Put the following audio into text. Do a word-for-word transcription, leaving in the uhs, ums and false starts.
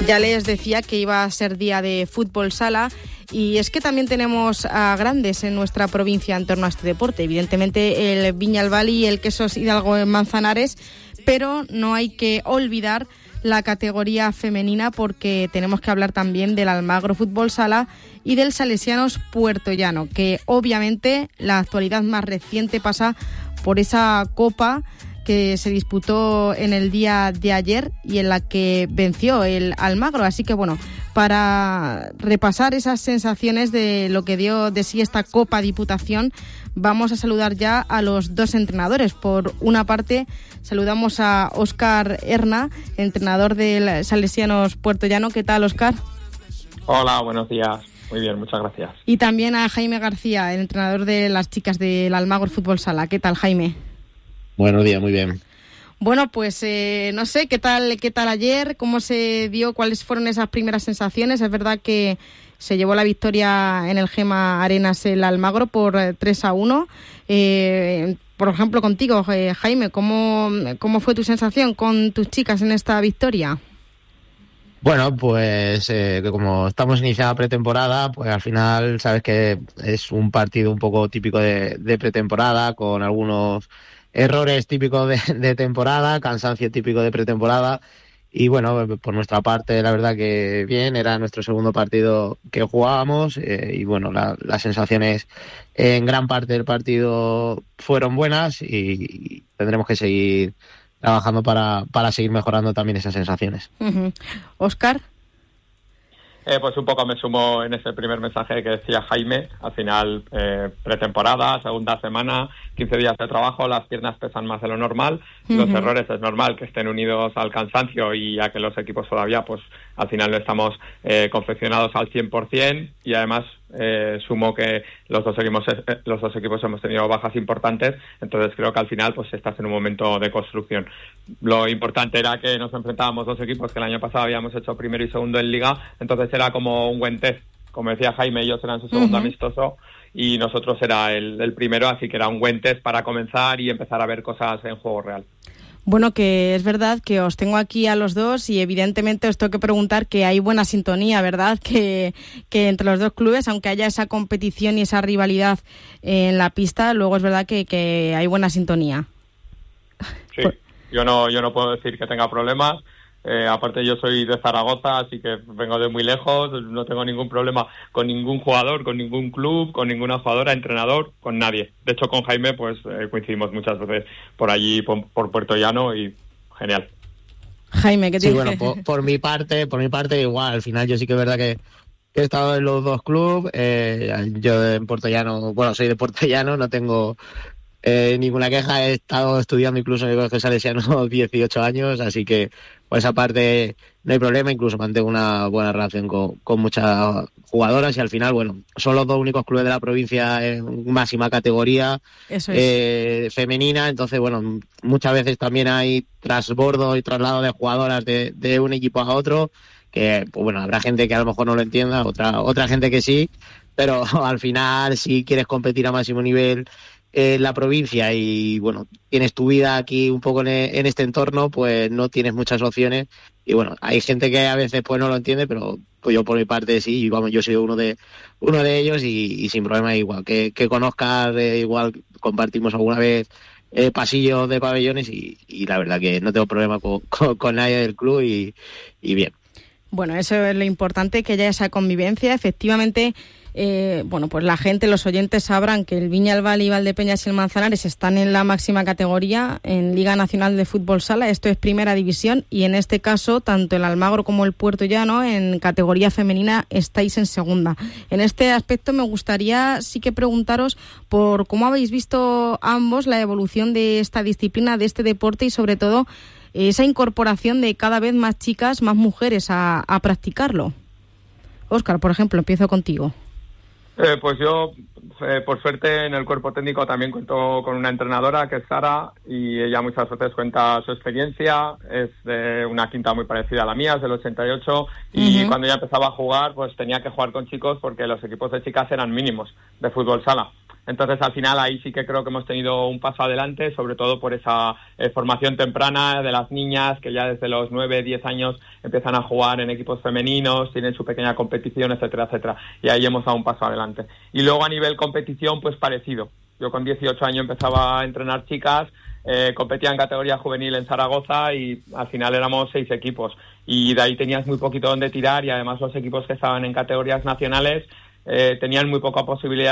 Ya les decía que iba a ser día de fútbol sala y es que también tenemos a grandes en nuestra provincia en torno a este deporte. Evidentemente el Viñalbal y el Quesos Hidalgo en Manzanares, pero no hay que olvidar la categoría femenina porque tenemos que hablar también del Almagro Fútbol Sala y del Salesianos Puerto Llano, que obviamente la actualidad más reciente pasa por esa copa que se disputó en el día de ayer y en la que venció el Almagro. Así que bueno, para repasar esas sensaciones de lo que dio de sí esta Copa Diputación, vamos a saludar ya a los dos entrenadores. Por una parte, saludamos a Óscar Erna, entrenador del Salesianos Puerto Llano. ¿Qué tal, Óscar? Hola, buenos días. Muy bien, muchas gracias. Y también a Jaime García, el entrenador de las chicas del Almagro Fútbol Sala. ¿Qué tal, Jaime? Buenos días, muy bien. Bueno, pues eh, no sé, ¿qué tal qué tal ayer? ¿Cómo se dio? ¿Cuáles fueron esas primeras sensaciones? Es verdad que se llevó la victoria en el Gema Arenas el Almagro por tres a uno. Eh, por ejemplo, contigo, eh, Jaime, ¿cómo, ¿cómo fue tu sensación con tus chicas en esta victoria? Bueno, pues eh, que como estamos iniciando pretemporada, pues al final sabes que es un partido un poco típico de, de pretemporada, con algunos errores típicos de, de temporada, cansancio típico de pretemporada. Y bueno, por nuestra parte, la verdad que bien, era nuestro segundo partido que jugábamos eh, y bueno, la, las sensaciones en gran parte del partido fueron buenas y tendremos que seguir trabajando para, para seguir mejorando también esas sensaciones. Uh-huh. Óscar. Eh, pues un poco me sumo en ese primer mensaje que decía Jaime. Al final, eh, pretemporada, segunda semana, quince días de trabajo, las piernas pesan más de lo normal. Uh-huh. Los errores es normal que estén unidos al cansancio y a que los equipos todavía, pues al final no estamos eh, confeccionados al cien por ciento y además eh, sumo que los dos equipos eh, los dos equipos hemos tenido bajas importantes, entonces creo que al final pues estás en un momento de construcción. Lo importante era que nos enfrentábamos dos equipos que el año pasado habíamos hecho primero y segundo en Liga, entonces era como un buen test. Como decía Jaime, ellos eran su segundo uh-huh. amistoso y nosotros era el, el primero, así que era un buen test para comenzar y empezar a ver cosas en juego real. Bueno, que es verdad que os tengo aquí a los dos y evidentemente os tengo que preguntar que hay buena sintonía, ¿verdad? Que, que entre los dos clubes, aunque haya esa competición y esa rivalidad en la pista, luego es verdad que, que hay buena sintonía. Sí, yo no, yo no puedo decir que tenga problemas. Eh, aparte yo soy de Zaragoza, así que vengo de muy lejos, no tengo ningún problema con ningún jugador, con ningún club, con ninguna jugadora, entrenador, con nadie. De hecho con Jaime pues eh, coincidimos muchas veces por allí, por, por Puerto Llano y genial. Jaime, ¿qué tienes? Sí, bueno, por, por mi parte, por mi parte igual, al final yo sí que es verdad que he estado en los dos clubes, eh, yo en Puerto Llano, bueno, soy de Puerto Llano, no tengo Eh, ninguna queja, he estado estudiando incluso en el Colegio Salesiano dieciocho años, así que por esa parte no hay problema, incluso mantengo una buena relación con, con muchas jugadoras y al final, bueno, son los dos únicos clubes de la provincia en máxima categoría. Eso es. eh, femenina, entonces bueno, muchas veces también hay trasbordo y traslado de jugadoras de, de un equipo a otro, que pues bueno, habrá gente que a lo mejor no lo entienda, otra, otra gente que sí, pero al final si quieres competir a máximo nivel en la provincia y bueno, tienes tu vida aquí un poco en, en este entorno, pues no tienes muchas opciones y bueno, hay gente que a veces pues no lo entiende, pero pues yo por mi parte sí, y vamos, yo soy uno de uno de ellos y, y sin problema igual, que, que conozcas, eh, igual compartimos alguna vez eh, pasillos de pabellones y, y la verdad que no tengo problema con, con, con nadie del club y, y bien. Bueno, eso es lo importante, que haya esa convivencia, efectivamente. Eh, bueno, pues la gente, los oyentes sabrán que el Viñalbal y Valdepeñas y el Manzanares están en la máxima categoría en Liga Nacional de Fútbol Sala, esto es Primera División, y en este caso tanto el Almagro como el Puerto Llano en categoría femenina estáis en segunda. En este aspecto me gustaría sí que preguntaros por cómo habéis visto ambos la evolución de esta disciplina, de este deporte y sobre todo esa incorporación de cada vez más chicas, más mujeres a, a practicarlo. Óscar, por ejemplo, empiezo contigo. Eh, pues yo, eh, por suerte, en el cuerpo técnico también cuento con una entrenadora que es Sara y ella muchas veces cuenta su experiencia, es de una quinta muy parecida a la mía, es del ochenta y ocho y uh-huh. cuando ella empezaba a jugar pues tenía que jugar con chicos porque los equipos de chicas eran mínimos de fútbol sala. Entonces, al final, ahí sí que creo que hemos tenido un paso adelante, sobre todo por esa eh, formación temprana de las niñas, que ya desde los nueve, diez años empiezan a jugar en equipos femeninos, tienen su pequeña competición, etcétera, etcétera. Y ahí hemos dado un paso adelante. Y luego, a nivel competición, pues parecido. Yo con dieciocho años empezaba a entrenar chicas, eh, competía en categoría juvenil en Zaragoza y al final éramos seis equipos. Y de ahí tenías muy poquito donde tirar y además los equipos que estaban en categorías nacionales eh, tenían muy poca posibilidad